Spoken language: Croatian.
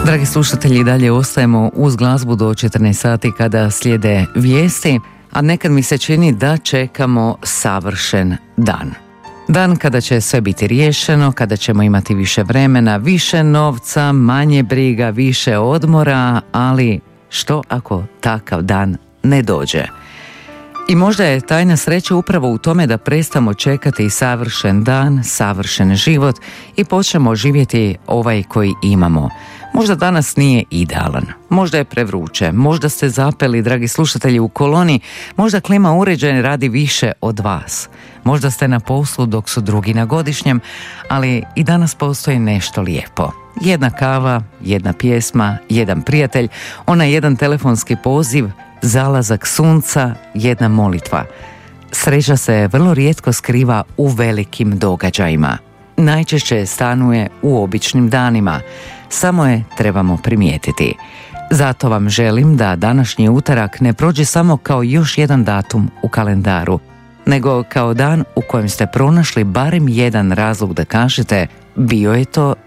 Dragi slušatelji, dalje ostajemo uz glazbu do 14 sati kada slijede vijesti, a nekad mi se čini da čekamo savršen dan. Dan kada će sve biti riješeno, kada ćemo imati više vremena, više novca, manje briga, više odmora, ali što ako takav dan ne dođe? I možda je tajna sreće upravo u tome da prestamo čekati savršen dan, savršen život i počnemo živjeti ovaj koji imamo. Možda danas nije idealan, možda je prevruće, možda ste zapeli, dragi slušatelji, u koloni, možda klima uređaj radi više od vas. Možda ste na poslu dok su drugi na godišnjem, ali i danas postoji nešto lijepo. Jedna kava, jedna pjesma, jedan prijatelj, onaj jedan telefonski poziv, zalazak sunca, jedna molitva. Sreća se vrlo rijetko skriva u velikim događajima. Najčešće stanuje u običnim danima. Samo je trebamo primijetiti. Zato vam želim da današnji utorak ne prođe samo kao još jedan datum u kalendaru, nego kao dan u kojem ste pronašli barem jedan razlog da kažete bio je to